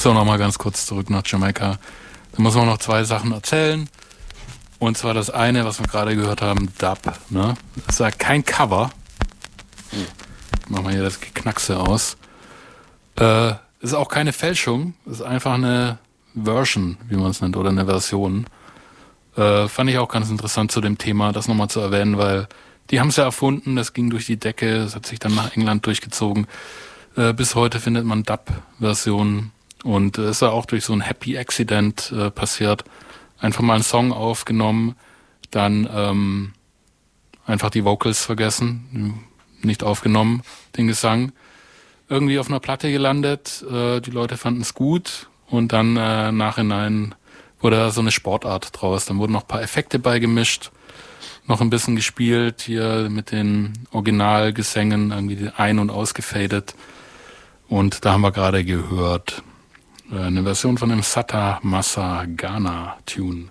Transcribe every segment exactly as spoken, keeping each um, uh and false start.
So, nochmal ganz kurz zurück nach Jamaika. Da muss man noch zwei Sachen erzählen. Und zwar das eine, was wir gerade gehört haben, Dub. Ne? Das ist ja kein Cover. Machen wir hier das Geknackse aus. Äh, ist auch keine Fälschung. Ist einfach eine Version, wie man es nennt, oder eine Version. Äh, fand ich auch ganz interessant zu dem Thema, das nochmal zu erwähnen, weil die haben es ja erfunden, das ging durch die Decke, es hat sich dann nach England durchgezogen. Äh, bis heute findet man Dub-Versionen und es äh, ist ja auch durch so ein Happy Accident äh, passiert. Einfach mal einen Song aufgenommen, dann ähm, einfach die Vocals vergessen, nicht aufgenommen, den Gesang. Irgendwie auf einer Platte gelandet, äh, die Leute fanden es gut und dann äh, nachhinein wurde da so eine Sportart draus. Dann wurden noch ein paar Effekte beigemischt, noch ein bisschen gespielt hier mit den Originalgesängen, irgendwie ein- und ausgefadet. Und da haben wir gerade gehört äh, eine Version von dem Sata Massa Ghana Tune.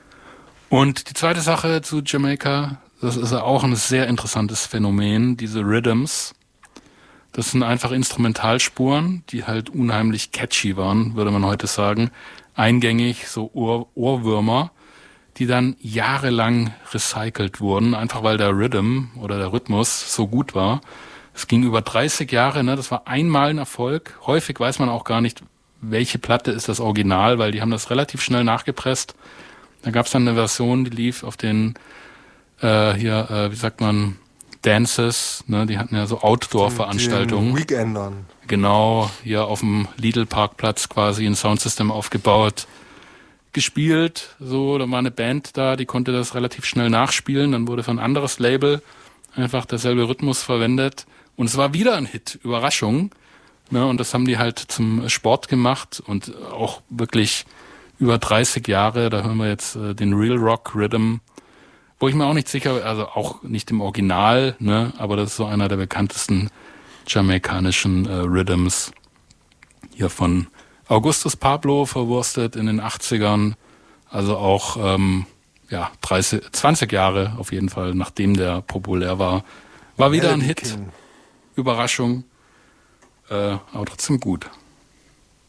Und die zweite Sache zu Jamaika, das ist ja auch ein sehr interessantes Phänomen, diese Rhythms. Das sind einfach Instrumentalspuren, die halt unheimlich catchy waren, würde man heute sagen. Eingängig, so Ohr- Ohrwürmer, die dann jahrelang recycelt wurden, einfach weil der Rhythm oder der Rhythmus so gut war. Es ging über dreißig Jahre, ne? Das war einmal ein Erfolg. Häufig weiß man auch gar nicht, welche Platte ist das Original, weil die haben das relativ schnell nachgepresst. Da gab es dann eine Version, die lief auf den, äh, hier, äh, wie sagt man, Dances, ne, die hatten ja so Outdoor-Veranstaltungen. Weekendern. Genau, hier auf dem Lidl-Parkplatz quasi ein Soundsystem aufgebaut, gespielt, so, da war eine Band da, die konnte das relativ schnell nachspielen, dann wurde für ein anderes Label einfach derselbe Rhythmus verwendet und es war wieder ein Hit, Überraschung, ne, und das haben die halt zum Sport gemacht und auch wirklich über dreißig Jahre, da hören wir jetzt äh, den Real Rock Rhythm, wo ich mir auch nicht sicher, also auch nicht im Original, ne, aber das ist so einer der bekanntesten jamaikanischen äh, Rhythms. Hier von Augustus Pablo verwurstet in den achtzigern, also auch ähm, ja dreißig, zwanzig Jahre auf jeden Fall, nachdem der populär war. War wieder ein Hit, Überraschung, äh, aber trotzdem gut.